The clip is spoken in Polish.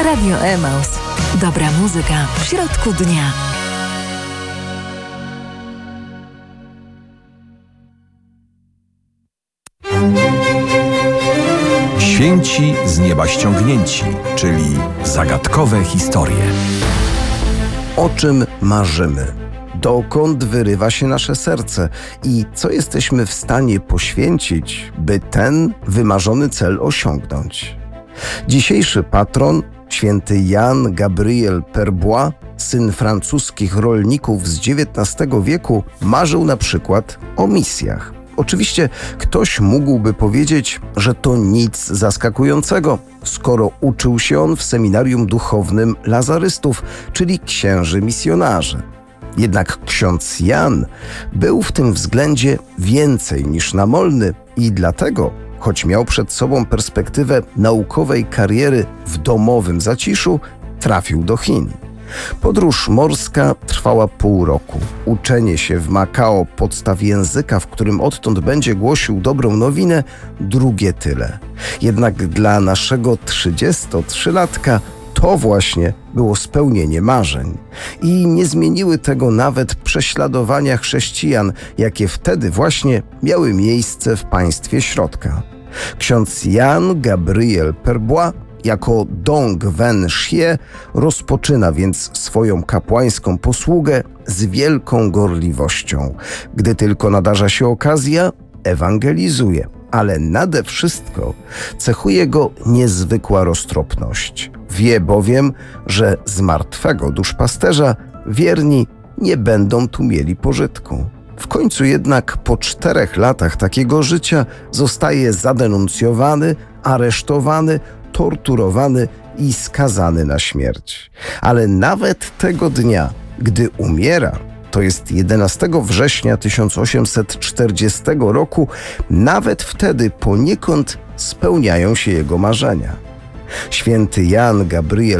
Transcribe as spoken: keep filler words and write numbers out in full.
Radio Emaus. Dobra muzyka w środku dnia. Święci z nieba ściągnięci, czyli zagadkowe historie. O czym marzymy? Dokąd wyrywa się nasze serce? I co jesteśmy w stanie poświęcić, by ten wymarzony cel osiągnąć? Dzisiejszy patron, święty Jan Gabriel Perbois, syn francuskich rolników z dziewiętnastego wieku, marzył na przykład o misjach. Oczywiście ktoś mógłby powiedzieć, że to nic zaskakującego, skoro uczył się on w seminarium duchownym lazarystów, czyli księży misjonarzy. Jednak ksiądz Jan był w tym względzie więcej niż namolny i dlatego, choć miał przed sobą perspektywę naukowej kariery w domowym zaciszu, trafił do Chin. Podróż morska trwała pół roku. Uczenie się w Makao podstaw języka, w którym odtąd będzie głosił dobrą nowinę, drugie tyle. Jednak dla naszego trzydziestotrzylatka to właśnie było spełnienie marzeń. I nie zmieniły tego nawet prześladowania chrześcijan, jakie wtedy właśnie miały miejsce w państwie środka. Ksiądz Jan Gabriel Perbois jako Dong Wen Xie rozpoczyna więc swoją kapłańską posługę z wielką gorliwością. Gdy tylko nadarza się okazja, ewangelizuje, ale nade wszystko cechuje go niezwykła roztropność. Wie bowiem, że z martwego duszpasterza wierni nie będą tu mieli pożytku. W końcu jednak po czterech latach takiego życia zostaje zadenuncjowany, aresztowany, torturowany i skazany na śmierć. Ale nawet tego dnia, gdy umiera, to jest jedenastego września tysiąc osiemset czterdziestego roku, nawet wtedy poniekąd spełniają się jego marzenia. Święty Jan Gabriel